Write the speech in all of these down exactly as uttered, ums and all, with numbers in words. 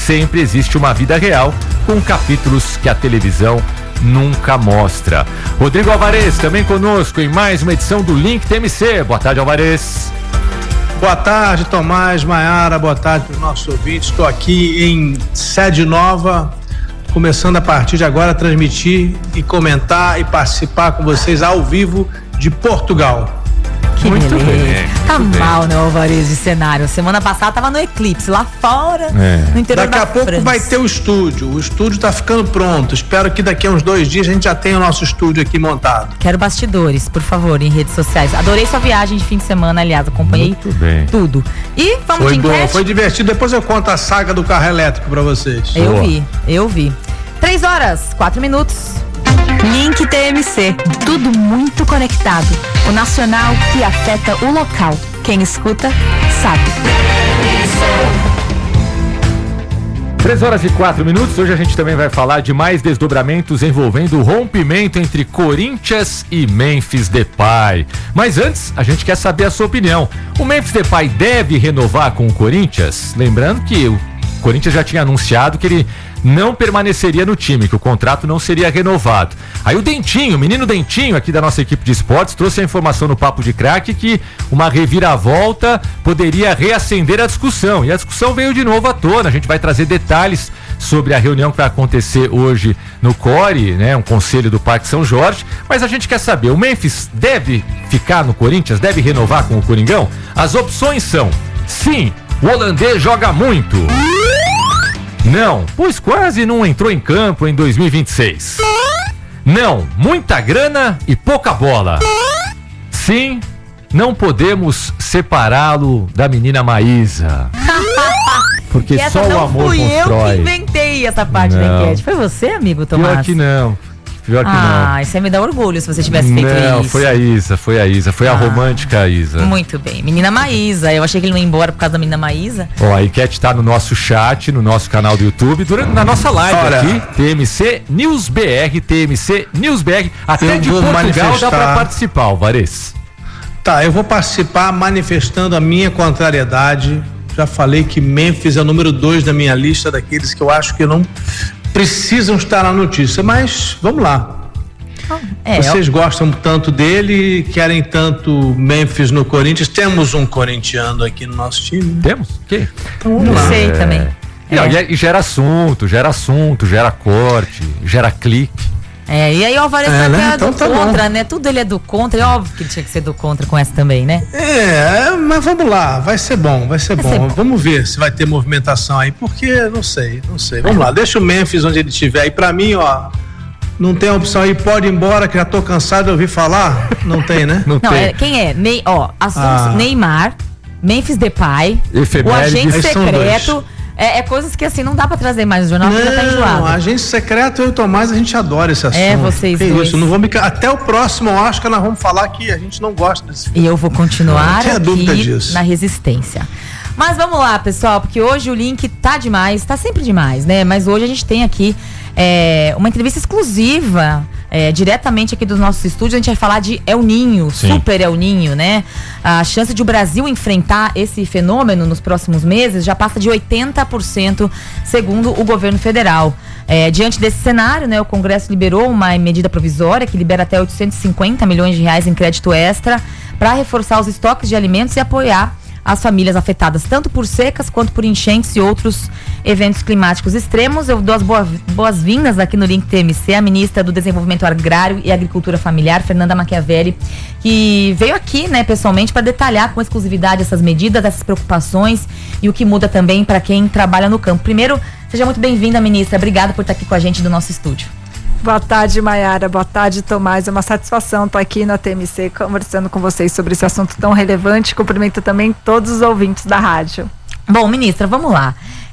sempre existe uma vida real com capítulos que a televisão nunca mostra. Rodrigo Alvarez também conosco em mais uma edição do Link T M C. Boa tarde, Alvarez. Boa tarde, Tomás, Maiara, boa tarde para os nossos ouvintes. Estou aqui em sede nova, começando a partir de agora a transmitir e comentar e participar com vocês ao vivo de Portugal. Que muito beleza. bem. Tá muito mal, bem. né, Alvarez, de cenário. Semana passada tava no eclipse, lá fora, É. no interior Daqui da a pouco França. vai ter o estúdio. O estúdio está ficando pronto. Espero que daqui a uns dois dias a gente já tenha o nosso estúdio aqui montado. Quero bastidores, por favor, em redes sociais. Adorei sua viagem de fim de semana, aliás, acompanhei Muito bem. tudo. E vamos Foi de bom, enquete? foi divertido. Depois eu conto a saga do carro elétrico para vocês. Eu Boa. vi, eu vi. Três horas, quatro minutos. Link T M C, tudo muito conectado. O nacional que afeta o local. Quem escuta, sabe. Três horas e quatro minutos. Hoje a gente também vai falar de mais desdobramentos envolvendo o rompimento entre Corinthians e Memphis Depay. Mas antes, a gente quer saber a sua opinião. O Memphis Depay deve renovar com o Corinthians? Lembrando que o Corinthians já tinha anunciado que ele não permaneceria no time, que o contrato não seria renovado. Aí o Dentinho, o menino Dentinho aqui da nossa equipe de esportes, trouxe a informação no Papo de Craque que uma reviravolta poderia reacender a discussão. E a discussão veio de novo à tona. A gente vai trazer detalhes sobre a reunião que vai acontecer hoje no C O R E, né, um conselho do Parque São Jorge. Mas a gente quer saber, o Memphis deve ficar no Corinthians? Deve renovar com o Coringão? As opções são: sim, o holandês joga muito. Não, pois quase não entrou em campo em dois mil e vinte e seis. Não, muita grana e pouca bola. Sim, não podemos separá-lo da menina Maísa. Porque E essa só o não amor fui eu que constrói. inventei essa parte da Não. enquete. Foi você, amigo Tomás? Pior que não. Pior que Ah, isso aí me dá orgulho se você tivesse feito não. Não, isso. foi a Isa, foi a Isa. Foi a Ah. romântica Isa. Muito bem. Menina Maísa. Eu achei que ele não ia embora por causa da menina Maísa. Ó, a enquete tá no nosso chat, no nosso canal do YouTube, durante, na nossa live Olha. aqui, T M C News B R, T M C News B R, até Eu de vou Portugal dá manifestar. pra participar, Alvarez. Tá, eu vou participar manifestando a minha contrariedade. Já falei que Memphis é o número dois da minha lista daqueles que eu acho que não precisam estar na notícia, mas vamos lá. É, Vocês gostam tanto dele, querem tanto Memphis no Corinthians. Temos um corintiano aqui no nosso time. Temos? Quem? Então vamos eu lá. sei também. E, ó, É. e é- e gera assunto, gera assunto, gera corte, gera clique. É, e aí o Alvarez É, tá né? que é Então do tá contra, bom. né? Tudo ele é do contra. É óbvio que ele tinha que ser do contra com essa também, né? É, mas vamos lá, vai ser bom, vai ser, Vai bom. ser bom. Vamos ver se vai ter movimentação aí, porque não sei, não sei. Vamos lá, deixa o Memphis onde ele estiver. E pra mim, ó, não tem opção aí, pode ir embora, que já tô cansado de ouvir falar. Não tem, né? Não, Não, tem. é, quem é? Ney, ó, assuntos Ah. Neymar, Memphis Depay, o Efemérides. agente Esses são secreto. É, é coisas que assim não dá pra trazer mais no jornal, porque já tá Não, enjoado. agente secreto, eu e o Tomás, a gente adora esse assunto. É, vocês que dois. isso, não vou me... Até o próximo Oscar nós vamos falar que a gente não gosta desse filme. E eu vou continuar Não tenha dúvida aqui disso. na resistência. Mas vamos lá, pessoal, porque hoje o link tá demais, tá sempre demais, né? Mas hoje a gente tem aqui é, uma entrevista exclusiva, é, diretamente aqui dos nossos estúdios. A gente vai falar de El Ninho, Sim. super El Ninho, né? A chance de o Brasil enfrentar esse fenômeno nos próximos meses já passa de oitenta por cento, segundo o governo federal. É, diante desse cenário, né, o Congresso liberou uma medida provisória que libera até oitocentos e cinquenta milhões de reais em crédito extra para reforçar os estoques de alimentos e apoiar as famílias afetadas tanto por secas quanto por enchentes e outros eventos climáticos extremos. Eu dou as boa- boas-vindas aqui no Link T M C à ministra do Desenvolvimento Agrário e Agricultura Familiar, Fernanda Machiavelli, que veio aqui, né, pessoalmente para detalhar com exclusividade essas medidas, essas preocupações e o que muda também para quem trabalha no campo. Primeiro, seja muito bem-vinda, ministra. Obrigada por estar aqui com a gente do nosso estúdio. Boa tarde, Maiara. Boa tarde, Tomás. É uma satisfação estar aqui na T M C conversando com vocês sobre esse assunto tão relevante. Cumprimento também todos os ouvintes da rádio. Bom, ministra, vamos lá.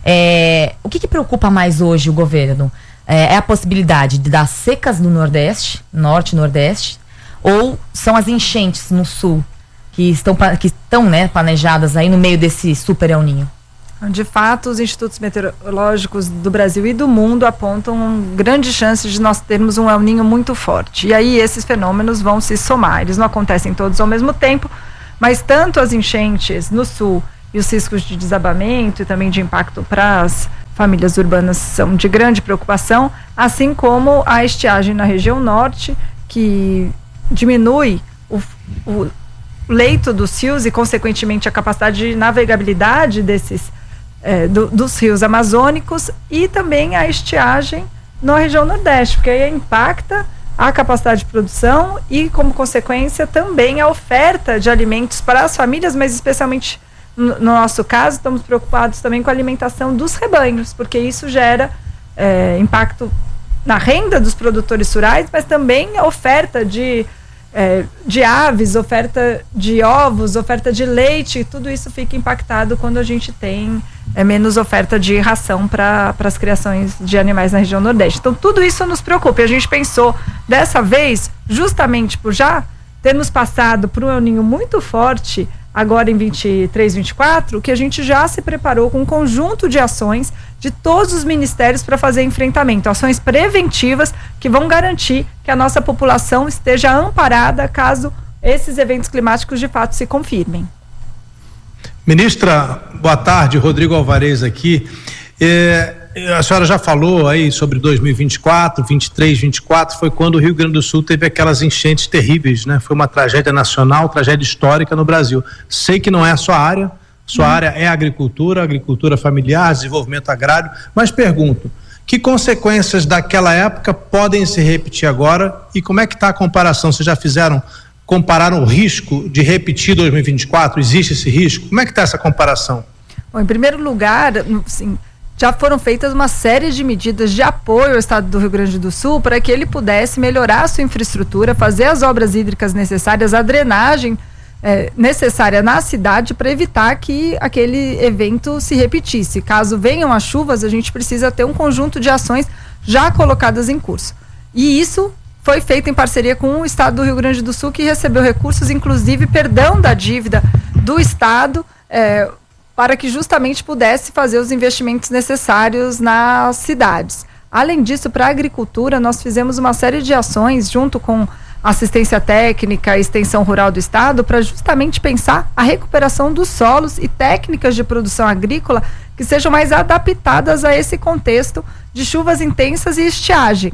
É, o que, que preocupa mais hoje o governo? É, é a possibilidade de dar secas no Nordeste, Norte e Nordeste, ou são as enchentes no Sul que estão, pa- que estão né, planejadas aí no meio desse super El Ninho? De fato, os institutos meteorológicos do Brasil e do mundo apontam grandes chances de nós termos um El Ninho muito forte. E aí esses fenômenos vão se somar. Eles não acontecem todos ao mesmo tempo, mas tanto as enchentes no sul e os riscos de desabamento e também de impacto para as famílias urbanas são de grande preocupação, assim como a estiagem na região norte, que diminui o, o leito dos rios e, consequentemente, a capacidade de navegabilidade desses, é, do, dos rios amazônicos, e também a estiagem na região nordeste, porque aí impacta a capacidade de produção e, como consequência, também a oferta de alimentos para as famílias, mas especialmente no, no nosso caso, estamos preocupados também com a alimentação dos rebanhos, porque isso gera é, impacto na renda dos produtores rurais, mas também a oferta de, é, de aves, oferta de ovos, oferta de leite, tudo isso fica impactado quando a gente tem é, menos oferta de ração para as criações de animais na região nordeste. Então tudo isso nos preocupa, e a gente pensou dessa vez, justamente por já termos passado por um El Niño muito forte, agora em vinte e três, vinte e quatro, que a gente já se preparou com um conjunto de ações de todos os ministérios para fazer enfrentamento, ações preventivas que vão garantir que a nossa população esteja amparada caso esses eventos climáticos de fato se confirmem. Ministra, boa tarde, Rodrigo Alvarez aqui. É, a senhora já falou aí sobre dois mil e vinte e quatro, vinte e três, vinte e quatro, foi quando o Rio Grande do Sul teve aquelas enchentes terríveis, né? Foi uma tragédia nacional, tragédia histórica no Brasil. Sei que não é a sua área, sua hum. área é agricultura, agricultura familiar, desenvolvimento agrário, mas pergunto, que consequências daquela época podem se repetir agora e como é que está a comparação? Vocês já fizeram, compararam o risco de repetir dois mil e vinte e quatro? Existe esse risco? Como é que está essa comparação? Bom, em primeiro lugar, assim, já foram feitas uma série de medidas de apoio ao estado do Rio Grande do Sul para que ele pudesse melhorar a sua infraestrutura, fazer as obras hídricas necessárias, a drenagem é, necessária na cidade para evitar que aquele evento se repetisse. Caso venham as chuvas, a gente precisa ter um conjunto de ações já colocadas em curso. E isso foi feito em parceria com o estado do Rio Grande do Sul, que recebeu recursos, inclusive perdão da dívida do estado, é, para que justamente pudesse fazer os investimentos necessários nas cidades. Além disso, para a agricultura, nós fizemos uma série de ações junto com assistência técnica e extensão rural do estado para justamente pensar a recuperação dos solos e técnicas de produção agrícola que sejam mais adaptadas a esse contexto de chuvas intensas e estiagem.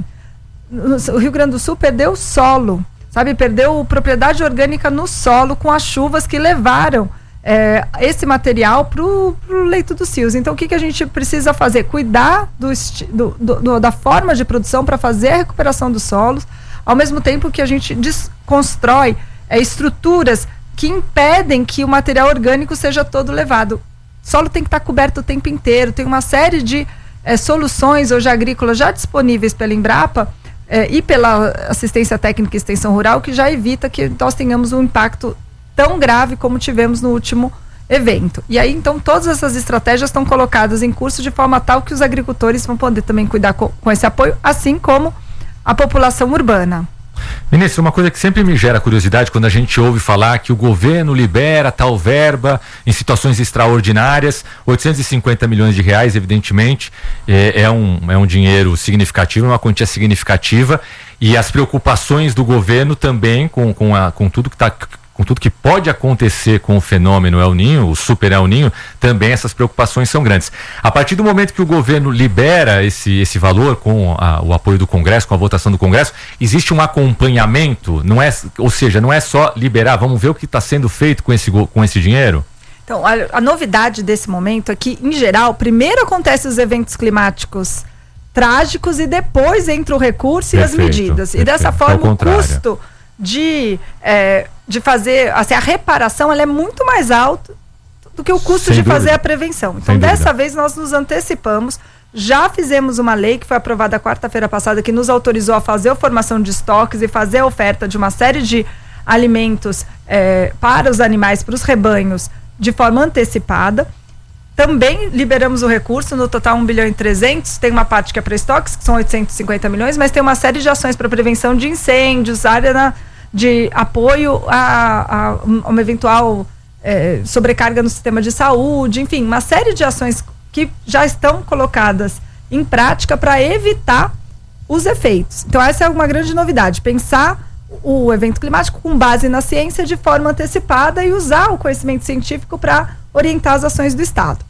O Rio Grande do Sul perdeu solo, sabe? Perdeu propriedade orgânica no solo com as chuvas que levaram É, esse material para o leito dos rios. Então, o que, que a gente precisa fazer? Cuidar do, do, do, da forma de produção para fazer a recuperação dos solos, ao mesmo tempo que a gente desconstrói é, estruturas que impedem que o material orgânico seja todo levado. O solo tem que estar coberto o tempo inteiro. Tem uma série de é, soluções hoje agrícolas já disponíveis pela Embrapa é, e pela assistência técnica e extensão rural que já evita que nós tenhamos um impacto tão grave como tivemos no último evento. E aí, então, todas essas estratégias estão colocadas em curso de forma tal que os agricultores vão poder também cuidar com, com esse apoio, assim como a população urbana. Ministro, uma coisa que sempre me gera curiosidade quando a gente ouve falar que o governo libera tal verba em situações extraordinárias, oitocentos e cinquenta milhões de reais, evidentemente, é, é, um, é um dinheiro significativo, uma quantia significativa, e as preocupações do governo também com, com, a, com tudo que está... com tudo que pode acontecer com o fenômeno El Niño, o super El Niño, também essas preocupações são grandes. A partir do momento que o governo libera esse, esse valor com a, o apoio do Congresso, com a votação do Congresso, existe um acompanhamento, não é, ou seja, não é só liberar, vamos ver o que está sendo feito com esse, com esse dinheiro? Então, a, a novidade desse momento é que, em geral, primeiro acontecem os eventos climáticos trágicos e depois entra o recurso perfeito, e as medidas. Perfeito. E dessa forma o custo de, é, de fazer, assim, a reparação ela é muito mais alta do que o custo Sem de dúvida. fazer a prevenção. Então, Sem dessa dúvida. vez nós nos antecipamos, já fizemos uma lei que foi aprovada quarta-feira passada que nos autorizou a fazer a formação de estoques e fazer a oferta de uma série de alimentos é, para os animais, para os rebanhos, de forma antecipada. Também liberamos o recurso, no total um bilhão e trezentos, tem uma parte que é para estoques, que são oitocentos e cinquenta milhões, mas tem uma série de ações para prevenção de incêndios, área na, de apoio a, a uma eventual é, sobrecarga no sistema de saúde, enfim, uma série de ações que já estão colocadas em prática para evitar os efeitos. Então essa é uma grande novidade, pensar o evento climático com base na ciência de forma antecipada e usar o conhecimento científico para orientar as ações do Estado. Então,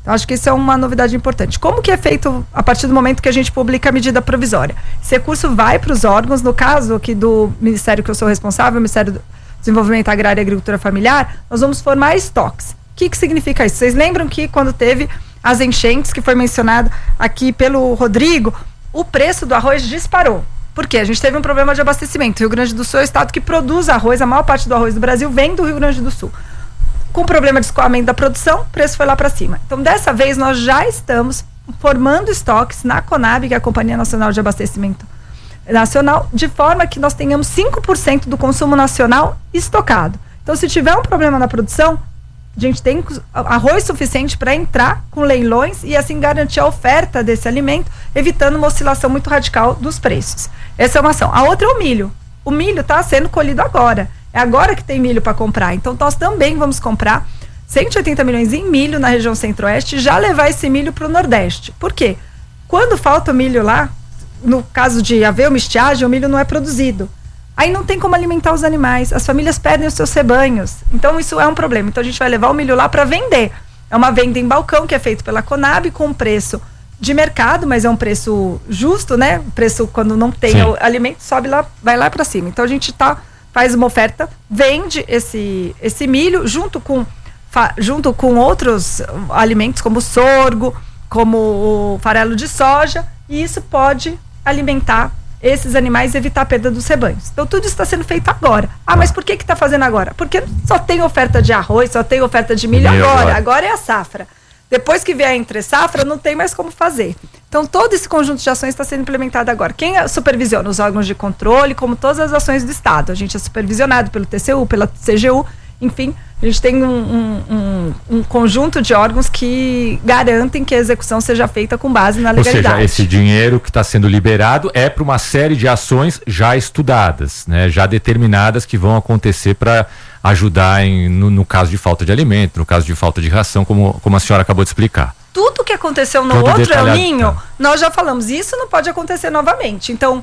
Eu acho que isso é uma novidade importante. Como que é feito a partir do momento que a gente publica a medida provisória? Esse recurso vai para os órgãos, no caso aqui do Ministério que eu sou responsável, o Ministério do Desenvolvimento Agrário e Agricultura Familiar, nós vamos formar estoques. O que que significa isso? Vocês lembram que quando teve as enchentes, que foi mencionado aqui pelo Rodrigo, o preço do arroz disparou. Por quê? A gente teve um problema de abastecimento. O Rio Grande do Sul é o estado que produz arroz, a maior parte do arroz do Brasil vem do Rio Grande do Sul. Com problema de escoamento da produção, o preço foi lá para cima. Então, dessa vez, nós já estamos formando estoques na Conab, que é a Companhia Nacional de Abastecimento Nacional, de forma que nós tenhamos cinco por cento do consumo nacional estocado. Então, se tiver um problema na produção, a gente tem arroz suficiente para entrar com leilões e assim garantir a oferta desse alimento, evitando uma oscilação muito radical dos preços. Essa é uma ação. A outra é o milho. O milho está sendo colhido agora. É agora que tem milho para comprar. Então, nós também vamos comprar cento e oitenta milhões em milho na região centro-oeste e já levar esse milho para o nordeste. Por quê? Quando falta o milho lá, no caso de haver uma estiagem, o milho não é produzido. Aí não tem como alimentar os animais. As famílias perdem os seus rebanhos. Então, isso é um problema. Então, a gente vai levar o milho lá para vender. É uma venda em balcão que é feito pela Conab com um preço de mercado, mas é um preço justo, né? O preço, quando não tem Sim. o alimento, sobe lá, vai lá para cima. Então, a gente está... faz uma oferta, vende esse, esse milho junto com, fa, junto com outros alimentos como o sorgo, como o farelo de soja, e isso pode alimentar esses animais e evitar a perda dos rebanhos. Então tudo isso está sendo feito agora. Ah, mas por que que está fazendo agora? Porque só tem oferta de arroz, só tem oferta de milho agora. agora. Agora é a safra. Depois que vier a entre safra, não tem mais como fazer. Então, todo esse conjunto de ações está sendo implementado agora. Quem supervisiona? Os órgãos de controle, como todas as ações do Estado. A gente é supervisionado pelo T C U, pela C G U, enfim, a gente tem um, um, um, um conjunto de órgãos que garantem que a execução seja feita com base na legalidade. Ou seja, esse dinheiro que está sendo liberado é para uma série de ações já estudadas, né, já determinadas, que vão acontecer para ajudar em, no, no caso de falta de alimento, no caso de falta de ração, como, como a senhora acabou de explicar. Tudo que aconteceu no Todo outro El Ninho, nós já falamos, isso não pode acontecer novamente. Então,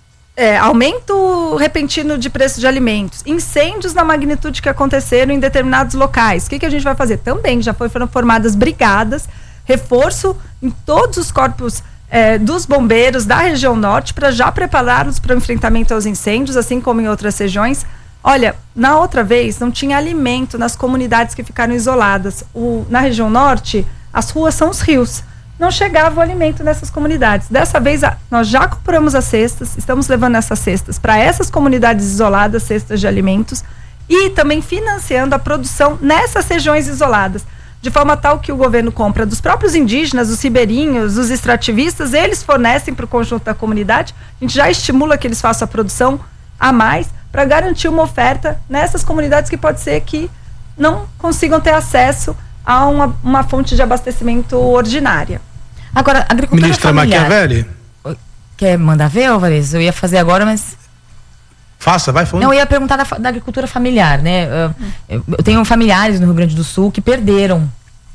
é, aumento repentino de preço de alimentos, incêndios na magnitude que aconteceram em determinados locais. O que, que a gente vai fazer? Também já foram formadas brigadas, reforço em todos os corpos é, dos bombeiros da região norte para já prepará-los para o enfrentamento aos incêndios, assim como em outras regiões. Olha, na outra vez não tinha alimento nas comunidades que ficaram isoladas. O, na região norte, as ruas são os rios. Não chegava o alimento nessas comunidades. Dessa vez, a, nós já compramos as cestas, estamos levando essas cestas para essas comunidades isoladas, cestas de alimentos, e também financiando a produção nessas regiões isoladas, de forma tal que o governo compra dos próprios indígenas, os ribeirinhos, os extrativistas, eles fornecem para o conjunto da comunidade. A gente já estimula que eles façam a produção a mais, para garantir uma oferta nessas comunidades que pode ser que não consigam ter acesso a uma, uma fonte de abastecimento ordinária. Agora, agricultura Ministra familiar. Machiavelli. Quer mandar ver, Alvarez? Eu ia fazer agora, mas... Faça, vai fundo. Não, eu ia perguntar da, da agricultura familiar, né? Eu, eu, eu tenho familiares no Rio Grande do Sul que perderam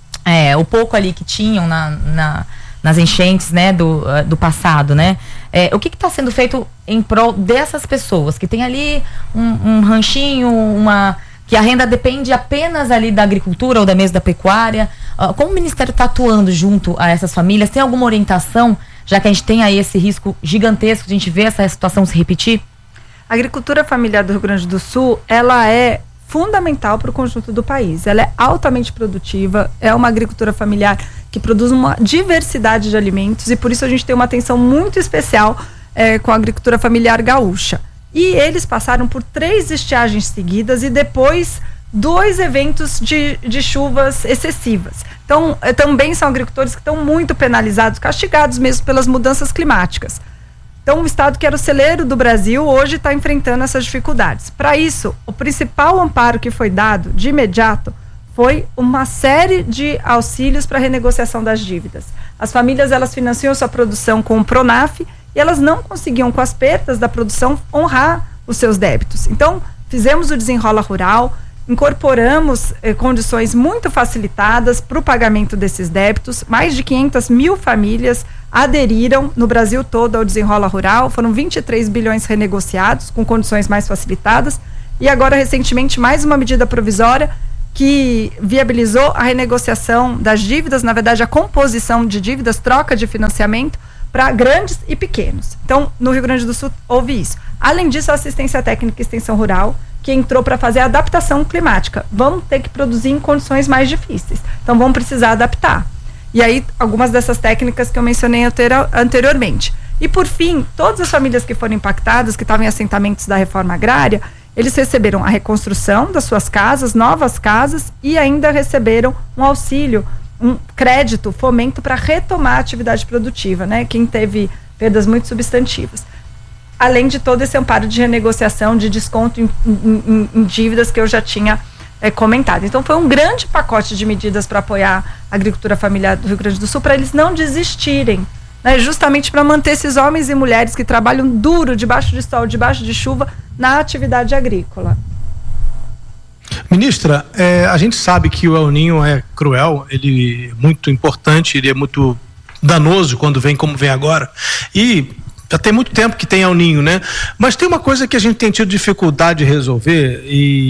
é, o pouco ali que tinham na... na nas enchentes, né, do, uh, do passado, né? É, o que está sendo feito em prol dessas pessoas que tem ali um, um ranchinho, uma que a renda depende apenas ali da agricultura ou da mesa da pecuária? Uh, como o Ministério está atuando junto a essas famílias? Tem alguma orientação, já que a gente tem aí esse risco gigantesco de a gente ver essa situação se repetir? A agricultura familiar do Rio Grande do Sul, ela é fundamental para o conjunto do país. Ela é altamente produtiva, é uma agricultura familiar que produz uma diversidade de alimentos e por isso a gente tem uma atenção muito especial é, com a agricultura familiar gaúcha. E eles passaram por três estiagens seguidas e depois dois eventos de, de chuvas excessivas. Então, é, também são agricultores que estão muito penalizados, castigados mesmo pelas mudanças climáticas. Então, o estado que era o celeiro do Brasil, hoje está enfrentando essas dificuldades. Para isso, o principal amparo que foi dado de imediato foi uma série de auxílios para renegociação das dívidas. As famílias, elas financiam sua produção com o Pronaf e elas não conseguiam, com as perdas da produção, honrar os seus débitos. Então, fizemos o Desenrola Rural, incorporamos eh, condições muito facilitadas para o pagamento desses débitos. Mais de quinhentas mil famílias aderiram no Brasil todo ao Desenrola Rural. Foram vinte e três bilhões renegociados com condições mais facilitadas. E agora, recentemente, mais uma medida provisória que viabilizou a renegociação das dívidas, na verdade a composição de dívidas, troca de financiamento para grandes e pequenos. Então, no Rio Grande do Sul houve isso. Além disso, a assistência técnica e extensão rural, que entrou para fazer a adaptação climática. Vamos ter que produzir em condições mais difíceis. Então, vamos precisar adaptar. E aí, algumas dessas técnicas que eu mencionei anteriormente. E, por fim, todas as famílias que foram impactadas, que estavam em assentamentos da reforma agrária, eles receberam a reconstrução das suas casas, novas casas, e ainda receberam um auxílio, um crédito, fomento para retomar a atividade produtiva, né? Quem teve perdas muito substantivas. Além de todo esse amparo de renegociação, de desconto em, em, em dívidas que eu já tinha é, comentado. Então, foi um grande pacote de medidas para apoiar a agricultura familiar do Rio Grande do Sul, para eles não desistirem, né? Justamente para manter esses homens e mulheres que trabalham duro, debaixo de sol, debaixo de chuva, na atividade agrícola. Ministra, é, a gente sabe que o El Ninho é cruel, ele é muito importante, ele é muito danoso quando vem como vem agora. E já tem muito tempo que tem El Ninho, né? Mas tem uma coisa que a gente tem tido dificuldade de resolver,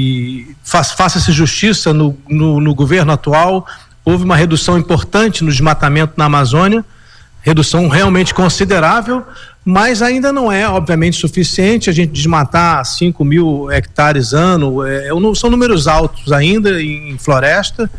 e faz, faça-se justiça no, no, no governo atual. Houve uma redução importante no desmatamento na Amazônia, redução realmente considerável, mas ainda não é, obviamente, suficiente a gente desmatar cinco mil hectares ano. É, são números altos ainda em floresta.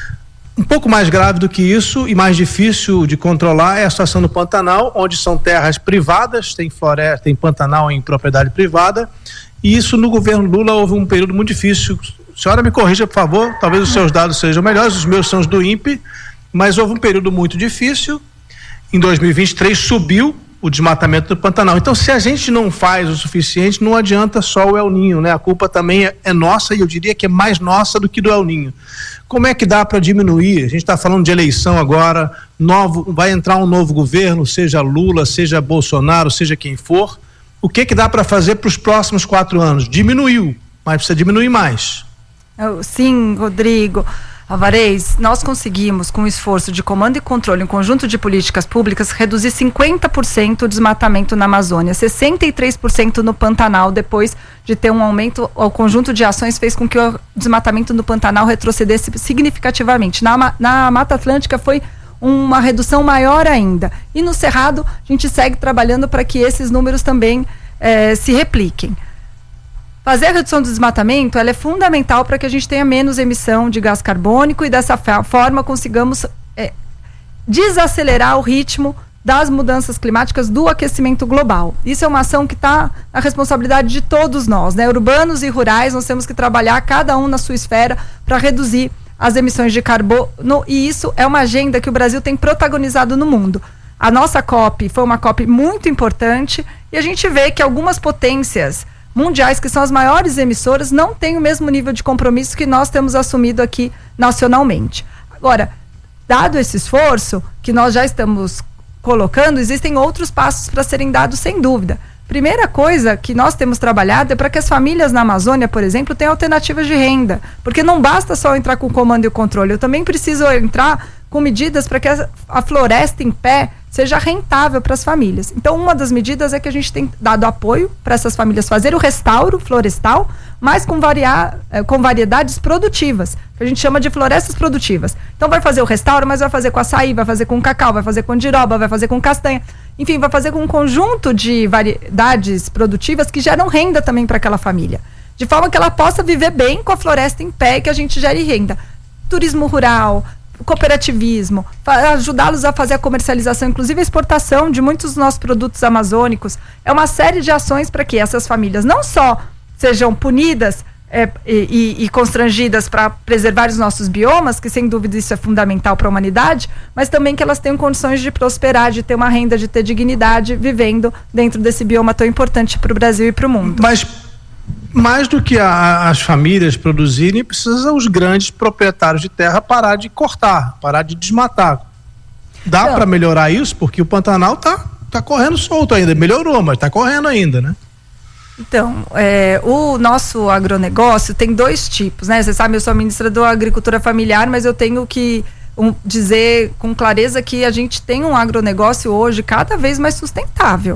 Um pouco mais grave do que isso e mais difícil de controlar é a situação no Pantanal, onde são terras privadas, tem floresta, tem Pantanal em propriedade privada, e isso no governo Lula houve um período muito difícil. A senhora me corrija, por favor, talvez os seus dados sejam melhores, os meus são os do INPE, mas houve um período muito difícil. Em dois mil e vinte e três subiu o desmatamento do Pantanal. Então, se a gente não faz o suficiente, não adianta só o El Ninho, né? A culpa também é, é nossa, e eu diria que é mais nossa do que do El Ninho. Como é que dá para diminuir? A gente está falando de eleição agora, novo, vai entrar um novo governo, seja Lula, seja Bolsonaro, seja quem for. O que que dá para fazer para os próximos quatro anos? Diminuiu, mas precisa diminuir mais. Sim, Rodrigo Alvarez, nós conseguimos, com o esforço de comando e controle, um conjunto de políticas públicas, reduzir cinquenta por cento o desmatamento na Amazônia, sessenta e três por cento no Pantanal. Depois de ter um aumento, o conjunto de ações fez com que o desmatamento no Pantanal retrocedesse significativamente. Na, na Mata Atlântica foi uma redução maior ainda. E no Cerrado, a gente segue trabalhando para que esses números também eh, se repliquem. Fazer a redução do desmatamento, ela é fundamental para que a gente tenha menos emissão de gás carbônico e dessa forma consigamos é, desacelerar o ritmo das mudanças climáticas, do aquecimento global. Isso é uma ação que está na responsabilidade de todos nós, né? Urbanos e rurais, nós temos que trabalhar cada um na sua esfera para reduzir as emissões de carbono, e isso é uma agenda que o Brasil tem protagonizado no mundo. A nossa COP foi uma COP muito importante e a gente vê que algumas potências mundiais, que são as maiores emissoras, não têm o mesmo nível de compromisso que nós temos assumido aqui nacionalmente. Agora, dado esse esforço que nós já estamos colocando, existem outros passos para serem dados, sem dúvida. Primeira coisa que nós temos trabalhado é para que as famílias na Amazônia, por exemplo, tenham alternativas de renda, porque não basta só entrar com o comando e o controle, eu também preciso entrar com medidas para que a, a floresta em pé seja rentável para as famílias. Então, uma das medidas é que a gente tem dado apoio para essas famílias fazer o restauro florestal, mas com, variar, com variedades produtivas, que a gente chama de florestas produtivas. Então, vai fazer o restauro, mas vai fazer com açaí, vai fazer com cacau, vai fazer com andiroba, vai fazer com castanha, enfim, vai fazer com um conjunto de variedades produtivas que geram renda também para aquela família, de forma que ela possa viver bem com a floresta em pé e que a gente gere renda. Turismo rural, cooperativismo, ajudá-los a fazer a comercialização, inclusive a exportação de muitos dos nossos produtos amazônicos. É uma série de ações para que essas famílias não só sejam punidas é, e, e constrangidas para preservar os nossos biomas, que sem dúvida isso é fundamental para a humanidade, mas também que elas tenham condições de prosperar, de ter uma renda, de ter dignidade vivendo dentro desse bioma tão importante para o Brasil e para o mundo. Mas mais do que a, as famílias produzirem, precisam os grandes proprietários de terra parar de cortar, parar de desmatar. Dá então, para melhorar isso? Porque o Pantanal tá, tá correndo solto ainda. Melhorou, mas tá correndo ainda, né? Então, é, o nosso agronegócio tem dois tipos, né? Você sabe, eu sou ministra da Agricultura Familiar, mas eu tenho que um, dizer com clareza que a gente tem um agronegócio hoje cada vez mais sustentável.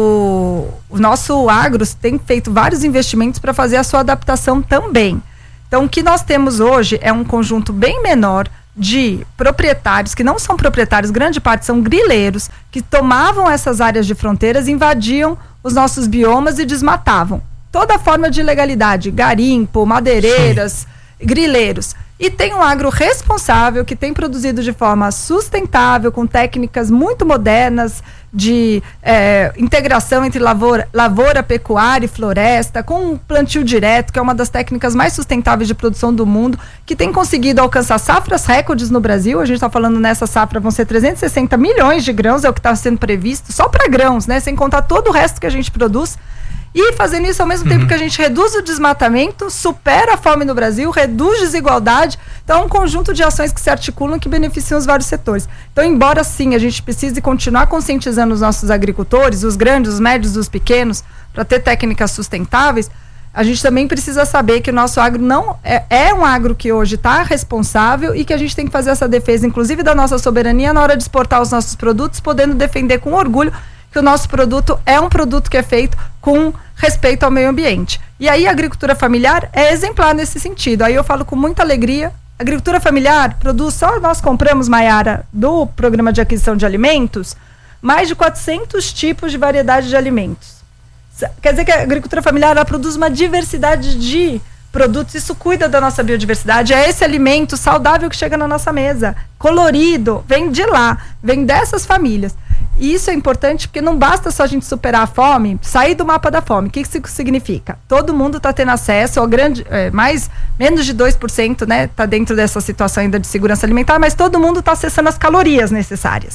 Eu, o nosso agro tem feito vários investimentos para fazer a sua adaptação também. Então, o que nós temos hoje é um conjunto bem menor de proprietários, que não são proprietários, grande parte são grileiros, que tomavam essas áreas de fronteiras, invadiam os nossos biomas e desmatavam. Toda forma de ilegalidade, garimpo, madeireiras, sim, grileiros. E tem um agro responsável que tem produzido de forma sustentável, com técnicas muito modernas de é, integração entre lavoura, lavoura, pecuária e floresta, com um plantio direto, que é uma das técnicas mais sustentáveis de produção do mundo, que tem conseguido alcançar safras recordes no Brasil. A gente está falando nessa safra vão ser trezentos e sessenta milhões de grãos, é o que está sendo previsto, só para grãos, né? Sem contar todo o resto que a gente produz. E fazendo isso ao mesmo uhum. tempo que a gente reduz o desmatamento, supera a fome no Brasil, reduz desigualdade. Então é um conjunto de ações que se articulam que beneficiam os vários setores. Então, embora sim a gente precise continuar conscientizando os nossos agricultores, os grandes, os médios, os pequenos, para ter técnicas sustentáveis, a gente também precisa saber que o nosso agro não é, é um agro que hoje está responsável e que a gente tem que fazer essa defesa, inclusive da nossa soberania, na hora de exportar os nossos produtos, podendo defender com orgulho que o nosso produto é um produto que é feito com respeito ao meio ambiente. E aí a agricultura familiar é exemplar nesse sentido. Aí eu falo com muita alegria, a agricultura familiar produz, só nós compramos, Maiara, do Programa de Aquisição de Alimentos, mais de quatrocentos tipos de variedade de alimentos. Quer dizer que a agricultura familiar, ela produz uma diversidade de produtos, isso cuida da nossa biodiversidade, é esse alimento saudável que chega na nossa mesa, colorido, vem de lá, vem dessas famílias. E isso é importante porque não basta só a gente superar a fome, sair do mapa da fome. O que isso significa? Todo mundo está tendo acesso, ao grande, é, mais, menos de dois por cento, né, está dentro dessa situação ainda de segurança alimentar, mas todo mundo está acessando as calorias necessárias.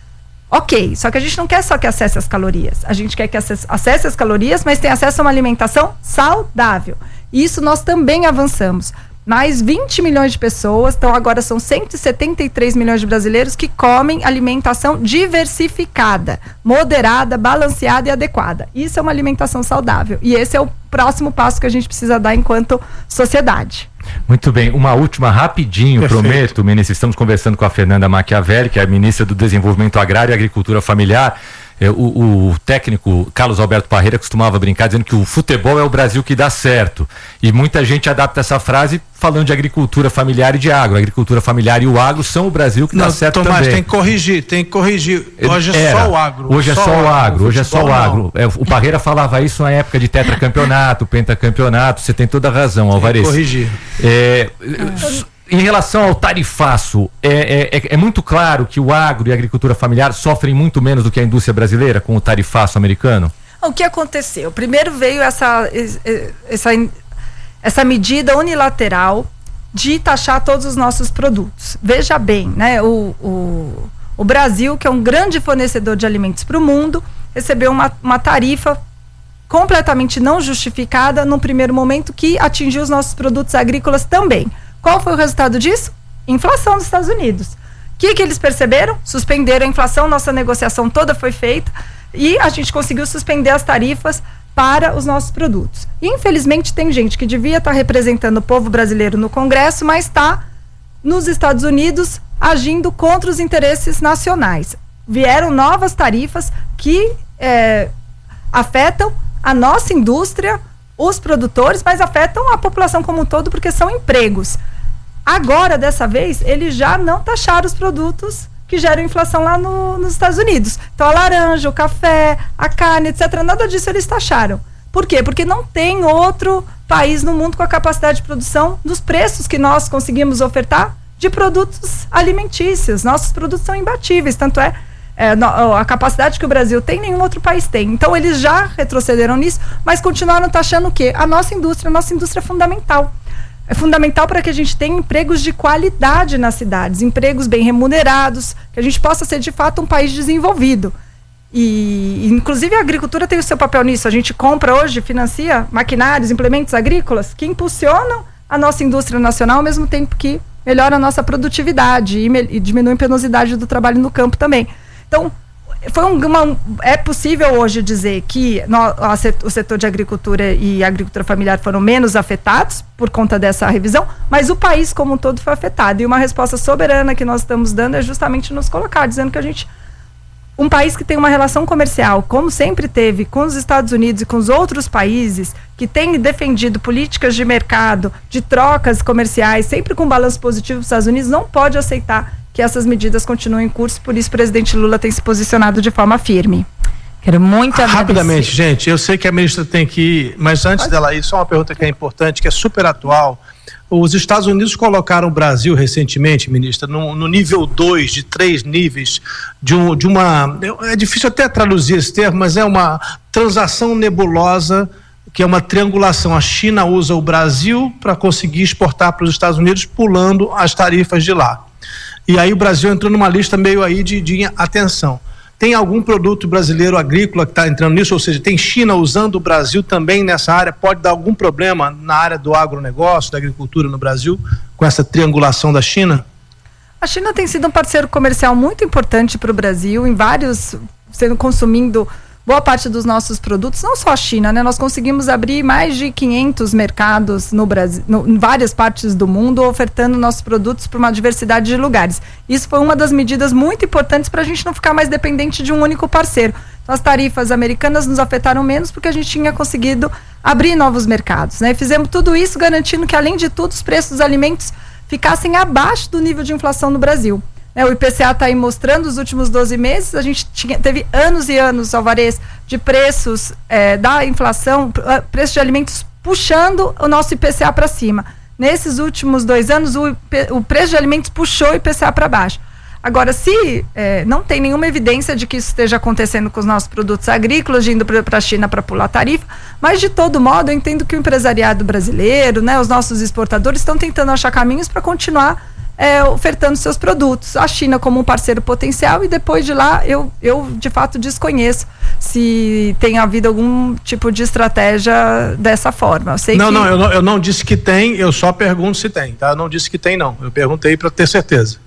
Ok, só que a gente não quer só que acesse as calorias, a gente quer que acesse, acesse as calorias, mas tenha acesso a uma alimentação saudável. E isso nós também avançamos. Mais vinte milhões de pessoas, então agora são cento e setenta e três milhões de brasileiros que comem alimentação diversificada, moderada, balanceada e adequada. Isso é uma alimentação saudável. E esse é o próximo passo que a gente precisa dar enquanto sociedade. Muito bem, uma última rapidinho, perfeito, prometo, ministra. Estamos conversando com a Fernanda Machiavelli, que é a ministra do Desenvolvimento Agrário e Agricultura Familiar. É, o, o técnico Carlos Alberto Parreira costumava brincar dizendo que o futebol é o Brasil que dá certo, e muita gente adapta essa frase falando de agricultura familiar e de agro. A agricultura familiar e o agro são o Brasil que não, dá certo Tomás, também. Mas tem que corrigir, tem que corrigir. Hoje é Era, só o agro. Hoje é só, só o agro, hoje é só o agro. É, o Parreira falava isso na época de tetracampeonato, pentacampeonato, você tem toda a razão, Alvarez. Tem que corrigir. É, ah. Em relação ao tarifaço, é, é, é muito claro que o agro e a agricultura familiar sofrem muito menos do que a indústria brasileira com o tarifaço americano? O que aconteceu? Primeiro veio essa, essa, essa medida unilateral de taxar todos os nossos produtos. Veja bem, né? O, o, o Brasil, que é um grande fornecedor de alimentos para o mundo, recebeu uma, uma tarifa completamente não justificada no primeiro momento, que atingiu os nossos produtos agrícolas também. Qual foi o resultado disso? Inflação nos Estados Unidos. O que, que eles perceberam? Suspenderam a inflação, nossa negociação toda foi feita e a gente conseguiu suspender as tarifas para os nossos produtos. Infelizmente, tem gente que devia estar representando o povo brasileiro no Congresso, mas está nos Estados Unidos agindo contra os interesses nacionais. Vieram novas tarifas que é, afetam a nossa indústria, os produtores, mas afetam a população como um todo, porque são empregos. Agora, dessa vez, eles já não taxaram os produtos que geram inflação lá no, nos Estados Unidos. Então, a laranja, o café, a carne, etcétera, nada disso eles taxaram. Por quê? Porque não tem outro país no mundo com a capacidade de produção dos preços que nós conseguimos ofertar de produtos alimentícios. Nossos produtos são imbatíveis, tanto é É, no, a capacidade que o Brasil tem, nenhum outro país tem. Então, eles já retrocederam nisso, mas continuaram taxando o quê? A nossa indústria. A nossa indústria é fundamental. É fundamental para que a gente tenha empregos de qualidade nas cidades, empregos bem remunerados, que a gente possa ser, de fato, um país desenvolvido. E, inclusive, a agricultura tem o seu papel nisso. A gente compra hoje, financia maquinários, implementos agrícolas que impulsionam a nossa indústria nacional, ao mesmo tempo que melhora a nossa produtividade e, me, e diminui a penosidade do trabalho no campo também. Então, foi um, uma, é possível hoje dizer que no, a, o setor de agricultura e agricultura familiar foram menos afetados por conta dessa revisão, mas o país como um todo foi afetado. E uma resposta soberana que nós estamos dando é justamente nos colocar, dizendo que a gente um país que tem uma relação comercial, como sempre teve, com os Estados Unidos e com os outros países, que tem defendido políticas de mercado, de trocas comerciais, sempre com balanço positivo dos Estados Unidos, não pode aceitar que essas medidas continuem em curso, por isso o presidente Lula tem se posicionado de forma firme. Quero muito agradecer. Rapidamente, gente, eu sei que a ministra tem que ir, mas antes dela ir, só uma pergunta que é importante, que é super atual. Os Estados Unidos colocaram o Brasil recentemente, ministra, no, no nível dois de três níveis de, um, de uma... É difícil até traduzir esse termo, mas é uma transação nebulosa, que é uma triangulação. A China usa o Brasil para conseguir exportar para os Estados Unidos, pulando as tarifas de lá. E aí o Brasil entrou numa lista meio aí de, de atenção. Tem algum produto brasileiro agrícola que está entrando nisso? Ou seja, tem China usando o Brasil também nessa área? Pode dar algum problema na área do agronegócio, da agricultura no Brasil, com essa triangulação da China? A China tem sido um parceiro comercial muito importante para o Brasil, em vários, sendo consumindo boa parte dos nossos produtos, não só a China, né? Nós conseguimos abrir mais de quinhentos mercados no Brasil, no, em várias partes do mundo, ofertando nossos produtos para uma diversidade de lugares. Isso foi uma das medidas muito importantes para a gente não ficar mais dependente de um único parceiro. Então, as tarifas americanas nos afetaram menos porque a gente tinha conseguido abrir novos mercados, né? E fizemos tudo isso garantindo que, além de tudo, os preços dos alimentos ficassem abaixo do nível de inflação no Brasil. É, o I P C A está aí mostrando os últimos doze meses, a gente tinha, teve anos e anos, Alvarez, de preços é, da inflação, preços de alimentos puxando o nosso I P C A para cima. Nesses últimos dois anos, o, I P, o preço de alimentos puxou o I P C A para baixo. Agora, se é, não tem nenhuma evidência de que isso esteja acontecendo com os nossos produtos agrícolas, de indo para a China para pular tarifa, mas de todo modo eu entendo que o empresariado brasileiro, né, os nossos exportadores estão tentando achar caminhos para continuar É, ofertando seus produtos, a China como um parceiro potencial, e depois de lá eu, eu de fato desconheço se tem havido algum tipo de estratégia dessa forma. Eu sei não, que... não, eu não, eu não disse que tem, eu só pergunto se tem, tá? Eu não disse que tem, não. Eu perguntei para ter certeza.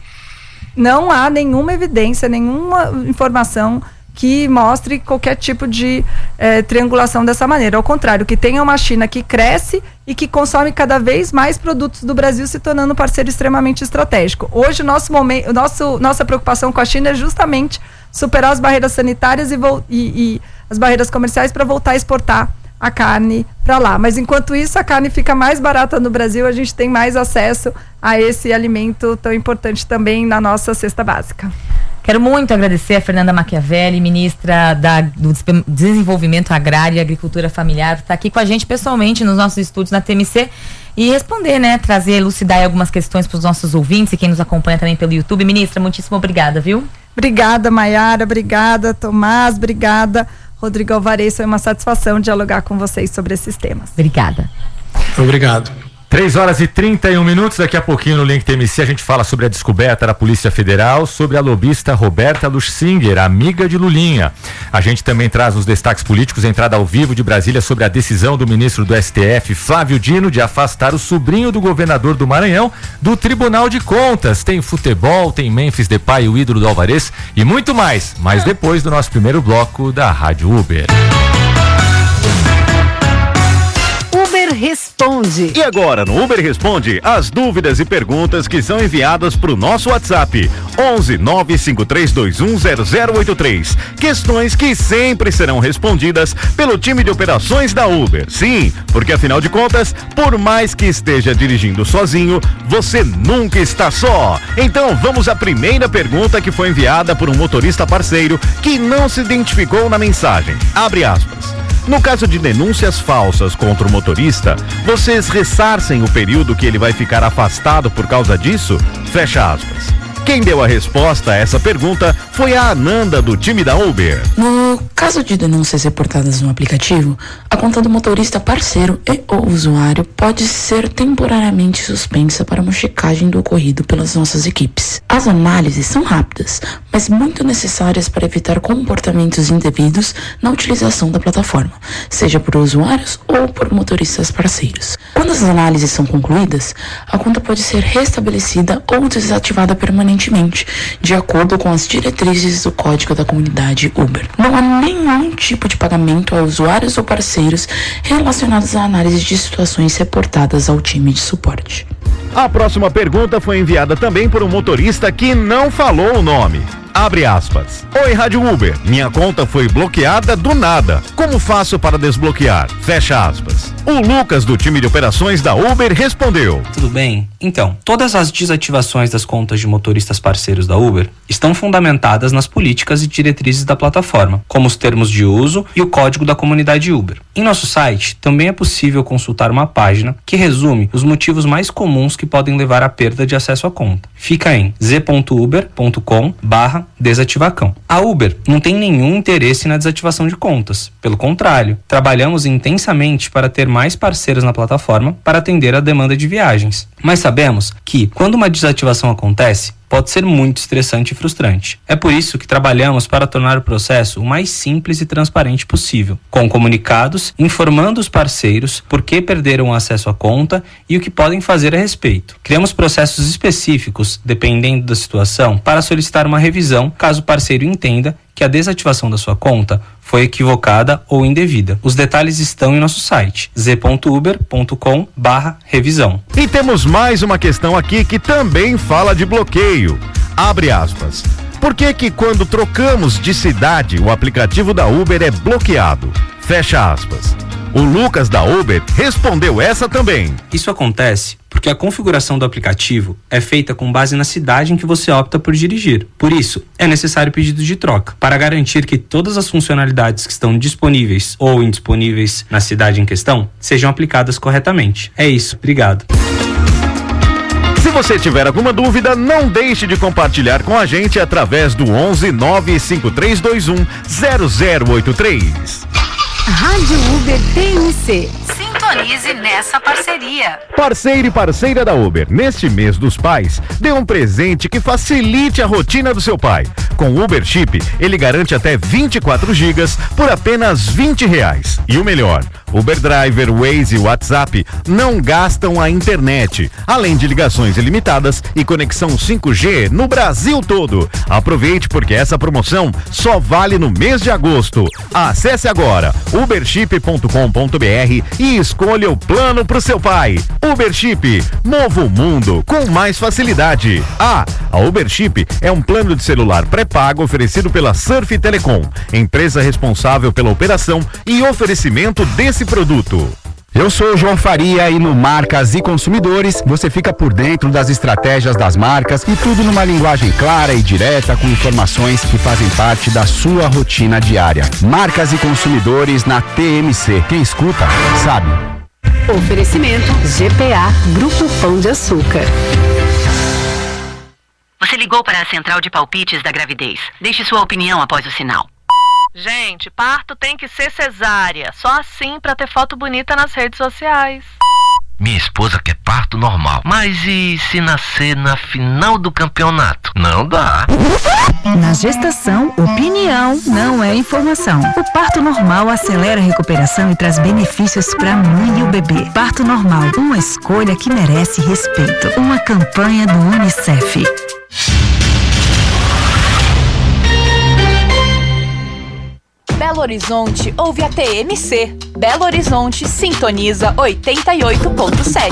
Não há nenhuma evidência, nenhuma informação que mostre qualquer tipo de eh, triangulação dessa maneira. Ao contrário, o que tem é uma China que cresce e que consome cada vez mais produtos do Brasil, se tornando um parceiro extremamente estratégico. Hoje, o nosso momento, o nosso, nossa preocupação com a China é justamente superar as barreiras sanitárias e, e, e as barreiras comerciais para voltar a exportar a carne para lá. Mas enquanto isso, a carne fica mais barata no Brasil, a gente tem mais acesso a esse alimento tão importante também na nossa cesta básica. Quero muito agradecer a Fernanda Machiavelli, ministra da, do Desenvolvimento Agrário e Agricultura Familiar, por estar aqui com a gente pessoalmente nos nossos estúdios na T M C e responder, né, trazer, elucidar algumas questões para os nossos ouvintes e quem nos acompanha também pelo YouTube. Ministra, muitíssimo obrigada, viu? Obrigada, Maiara, obrigada, Tomás, obrigada, Rodrigo Alvarez, foi uma satisfação dialogar com vocês sobre esses temas. Obrigada. Obrigado. três horas e trinta e um minutos, daqui a pouquinho no Link T M C a gente fala sobre a descoberta da Polícia Federal sobre a lobista Roberta Luxinger, amiga de Lulinha. A gente também traz os destaques políticos, entrada ao vivo de Brasília sobre a decisão do ministro do S T F, Flávio Dino, de afastar o sobrinho do governador do Maranhão do Tribunal de Contas. Tem futebol, tem Memphis Depay, o ídolo do Alvarez e muito mais, mas depois do nosso primeiro bloco da Rádio Uber. Uber Responde. E agora no Uber Responde, as dúvidas e perguntas que são enviadas para o nosso WhatsApp onze nove cinco três dois um zero zero oito três. Questões que sempre serão respondidas pelo time de operações da Uber. Sim, porque afinal de contas, por mais que esteja dirigindo sozinho, você nunca está só. Então vamos à primeira pergunta que foi enviada por um motorista parceiro que não se identificou na mensagem. Abre aspas. No caso de denúncias falsas contra o motorista, vocês ressarcem o período que ele vai ficar afastado por causa disso? Fecha aspas. Quem deu a resposta a essa pergunta foi a Ananda, do time da Uber. No caso de denúncias reportadas no aplicativo, a conta do motorista parceiro e o usuário pode ser temporariamente suspensa para uma checagem do ocorrido pelas nossas equipes. As análises são rápidas, mas muito necessárias para evitar comportamentos indevidos na utilização da plataforma, seja por usuários ou por motoristas parceiros. Quando as análises são concluídas, a conta pode ser restabelecida ou desativada permanentemente, de acordo com as diretrizes do Código da Comunidade Uber. Não há nenhum tipo de pagamento a usuários ou parceiros relacionados à análise de situações reportadas ao time de suporte. A próxima pergunta foi enviada também por um motorista que não falou o nome. Abre aspas. Oi, Rádio Uber. Minha conta foi bloqueada do nada. Como faço para desbloquear? Fecha aspas. O Lucas, do time de operações da Uber, respondeu. Tudo bem? Então, todas as desativações das contas de motoristas parceiros da Uber estão fundamentadas nas políticas e diretrizes da plataforma, como os termos de uso e o código da comunidade Uber. Em nosso site, também é possível consultar uma página que resume os motivos mais comuns que podem levar à perda de acesso à conta. Fica em z ponto uber ponto com barra desativacão. A Uber não tem nenhum interesse na desativação de contas. Pelo contrário, trabalhamos intensamente para ter mais parceiros na plataforma para atender a demanda de viagens. Mas sabemos que, quando uma desativação acontece, pode ser muito estressante e frustrante. É por isso que trabalhamos para tornar o processo o mais simples e transparente possível, com comunicados informando os parceiros por que perderam o acesso à conta e o que podem fazer a respeito. Criamos processos específicos, dependendo da situação, para solicitar uma revisão, caso o parceiro entenda que a desativação da sua conta foi equivocada ou indevida. Os detalhes estão em nosso site, z ponto uber ponto com barra revisão. E temos mais uma questão aqui que também fala de bloqueio. Abre aspas. Por que que quando trocamos de cidade, o aplicativo da Uber é bloqueado? Fecha aspas. O Lucas da Uber respondeu essa também. Isso acontece porque a configuração do aplicativo é feita com base na cidade em que você opta por dirigir. Por isso, é necessário pedido de troca, para garantir que todas as funcionalidades que estão disponíveis ou indisponíveis na cidade em questão sejam aplicadas corretamente. É isso, obrigado. Se você tiver alguma dúvida, não deixe de compartilhar com a gente através do onze nove cinco três dois um zero zero oito três. Rádio Uber T M C. Sintonize nessa parceria. Parceiro e parceira da Uber, neste mês dos pais, dê um presente que facilite a rotina do seu pai. Com o Uber Chip, ele garante até vinte e quatro gigas por apenas vinte reais. E o melhor, Uber Driver, Waze e WhatsApp não gastam a internet, além de ligações ilimitadas e conexão cinco G no Brasil todo. Aproveite porque essa promoção só vale no mês de agosto. Acesse agora uberchip ponto com ponto br e escolha o plano pro seu pai. Uber Chip, mova o mundo com mais facilidade. Ah, a Uber Chip é um plano de celular pré-pago oferecido pela Surf Telecom, empresa responsável pela operação e oferecimento desse produto. Eu sou o João Faria e no Marcas e Consumidores você fica por dentro das estratégias das marcas e tudo numa linguagem clara e direta com informações que fazem parte da sua rotina diária. Marcas e Consumidores na T M C. Quem escuta, sabe. Oferecimento G P A, Grupo Pão de Açúcar. Você ligou para a central de palpites da gravidez. Deixe sua opinião após o sinal. Gente, parto tem que ser cesárea. Só assim pra ter foto bonita nas redes sociais. Minha esposa quer parto normal. Mas e se nascer na final do campeonato? Não dá. Na gestação, opinião não é informação. O parto normal acelera a recuperação e traz benefícios para a mãe e o bebê. Parto normal, uma escolha que merece respeito. Uma campanha do Unicef. Belo Horizonte ouve a T M C. Belo Horizonte sintoniza oitenta e oito ponto sete.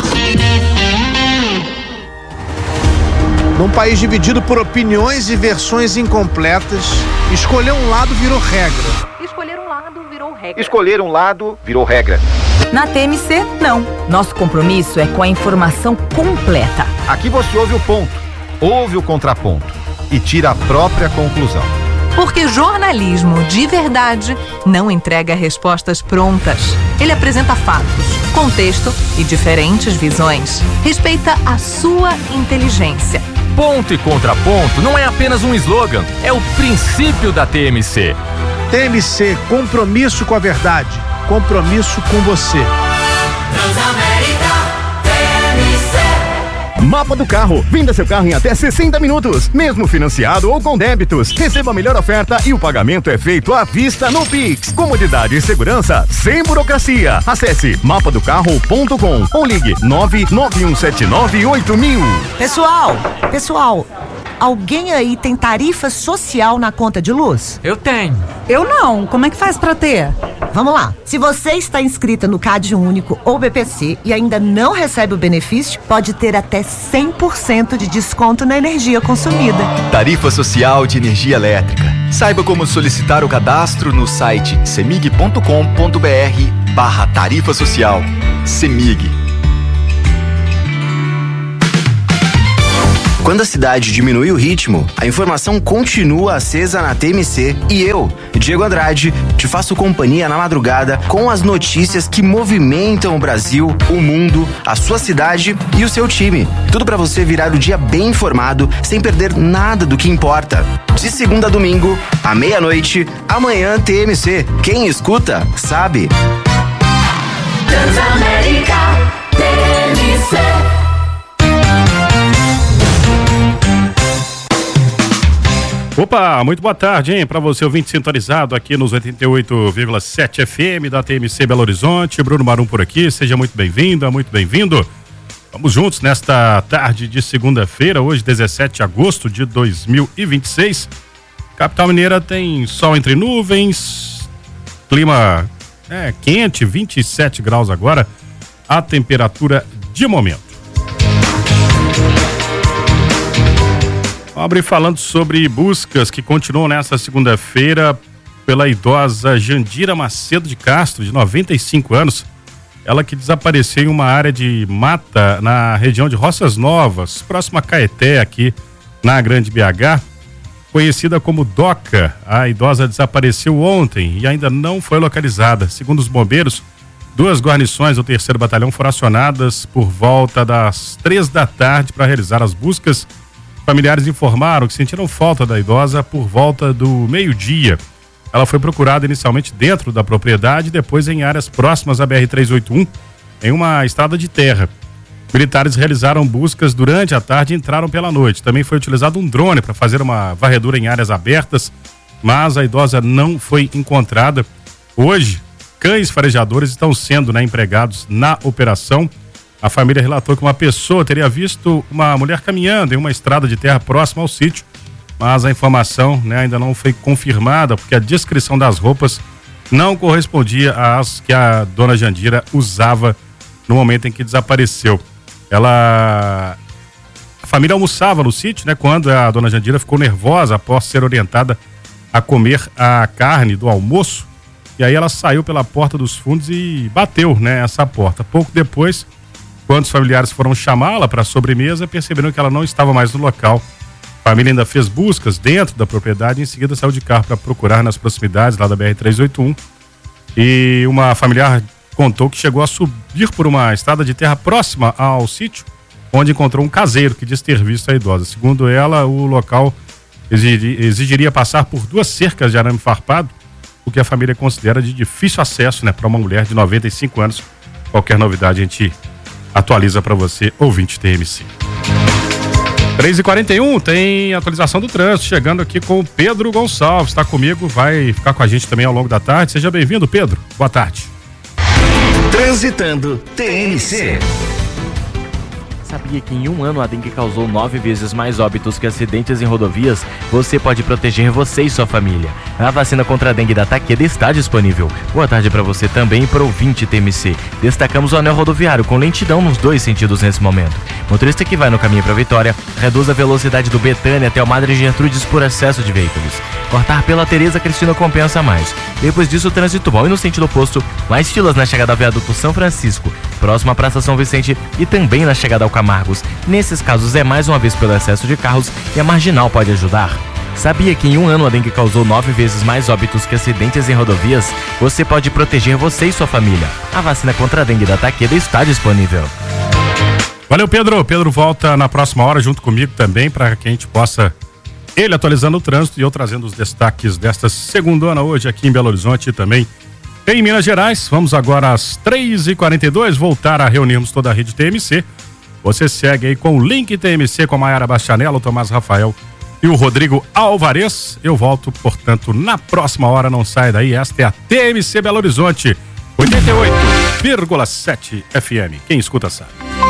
Num país dividido por opiniões e versões incompletas, escolher um lado virou regra. Escolher um lado virou regra. Escolher um lado virou regra. Na T M C, não. Nosso compromisso é com a informação completa. Aqui você ouve o ponto, ouve o contraponto e tira a própria conclusão. Porque jornalismo de verdade não entrega respostas prontas. Ele apresenta fatos, contexto e diferentes visões. Respeita a sua inteligência. Ponto e contraponto não é apenas um slogan, é o princípio da T M C. T M C, compromisso com a verdade, compromisso com você. Transamérica T M C. Mapa do Carro. Venda seu carro em até sessenta minutos, mesmo financiado ou com débitos. Receba a melhor oferta e o pagamento é feito à vista no Pix. Comodidade e segurança sem burocracia. Acesse mapa do carro ponto com ou ligue nove nove um sete nove oito mil. Pessoal, pessoal, alguém aí tem tarifa social na conta de luz? Eu tenho. Eu não. Como é que faz pra ter? vamos lá. Se você está inscrita no Cade Único ou B P C e ainda não recebe o benefício, pode ter até cem por cento de desconto na energia consumida. Tarifa Social de Energia Elétrica. Saiba como solicitar o cadastro no site semig ponto com ponto br barra tarifa social. Semig. Quando a cidade diminui o ritmo, a informação continua acesa na T M C. E eu, Diego Andrade, te faço companhia na madrugada com as notícias que movimentam o Brasil, o mundo, a sua cidade e o seu time. Tudo para você virar o dia bem informado, sem perder nada do que importa. De segunda a domingo, à meia-noite, amanhã T M C. Quem escuta, sabe. Transamérica T M C. Opa, muito boa tarde, hein? Para você ouvinte sintonizado aqui nos oitenta e oito vírgula sete F M da T M C Belo Horizonte. Bruno Marum por aqui, seja muito bem-vinda, muito bem-vindo. Vamos juntos nesta tarde de segunda-feira, hoje dezessete de agosto de dois mil e vinte e seis. Capital Mineira tem sol entre nuvens, clima é, quente, vinte e sete graus agora, a temperatura de momento. Vamos abrir falando sobre buscas que continuam nesta segunda-feira pela idosa Jandira Macedo de Castro, de noventa e cinco anos. Ela que desapareceu em uma área de mata na região de Roças Novas, próximo a Caeté, aqui na Grande B H. Conhecida como Doca, a idosa desapareceu ontem e ainda não foi localizada. Segundo os bombeiros, duas guarnições do terceiro batalhão foram acionadas por volta das três da tarde para realizar as buscas. Familiares informaram que sentiram falta da idosa por volta do meio-dia. Ela foi procurada inicialmente dentro da propriedade e depois em áreas próximas à B R trezentos e oitenta e um, em uma estrada de terra. Militares realizaram buscas durante a tarde e entraram pela noite. Também foi utilizado um drone para fazer uma varredura em áreas abertas, mas a idosa não foi encontrada. Hoje, cães farejadores estão sendo né, empregados na operação. A família relatou que uma pessoa teria visto uma mulher caminhando em uma estrada de terra próxima ao sítio, mas a informação né, ainda não foi confirmada porque a descrição das roupas não correspondia às que a dona Jandira usava no momento em que desapareceu. Ela... A família almoçava no sítio, né, quando a dona Jandira ficou nervosa após ser orientada a comer a carne do almoço, e aí ela saiu pela porta dos fundos e bateu né, essa porta. Pouco depois, quando os familiares foram chamá-la para a sobremesa, perceberam que ela não estava mais no local. A família ainda fez buscas dentro da propriedade e em seguida saiu de carro para procurar nas proximidades lá da B R trezentos e oitenta e um. E uma familiar contou que chegou a subir por uma estrada de terra próxima ao sítio, onde encontrou um caseiro que diz ter visto a idosa. Segundo ela, o local exigiria, exigiria passar por duas cercas de arame farpado, o que a família considera de difícil acesso né, para uma mulher de noventa e cinco anos. Qualquer novidade a gente atualiza para você, ouvinte T M C. três e quarenta e um, tem atualização do trânsito, chegando aqui com o Pedro Gonçalves, está comigo, vai ficar com a gente também ao longo da tarde. Seja bem-vindo, Pedro, boa tarde. Transitando T M C. Sabia que em um ano a dengue causou nove vezes mais óbitos que acidentes em rodovias? Você pode proteger você e sua família. A vacina contra a dengue da Takeda está disponível. Boa tarde para você também e para o ouvinte T M C. Destacamos o anel rodoviário com lentidão nos dois sentidos nesse momento. Motorista que vai no caminho para Vitória, reduz a velocidade do Betânia até o Madre Gertrudes por excesso de veículos. Cortar pela Tereza Cristina compensa mais. Depois disso, trânsito bom e no sentido oposto, mais filas na chegada ao viaduto São Francisco, próximo à Praça São Vicente e também na chegada ao Camargos. Nesses casos é mais uma vez pelo excesso de carros e a marginal pode ajudar. Sabia que em um ano a dengue causou nove vezes mais óbitos que acidentes em rodovias? Você pode proteger você e sua família. A vacina contra a dengue da Takeda está disponível. Valeu, Pedro. Pedro volta na próxima hora junto comigo também para que a gente possa, ele atualizando o trânsito e eu trazendo os destaques desta segundona hoje aqui em Belo Horizonte e também em Minas Gerais. Vamos agora às três e quarenta e dois voltar a reunirmos toda a rede T M C. Você segue aí com o link T M C com a Maiara Bastianello, o Tomás Rafael e o Rodrigo Alvarez. Eu volto, portanto, na próxima hora. Não sai daí. Esta é a T M C Belo Horizonte, oitenta e oito vírgula sete F M. Quem escuta sabe.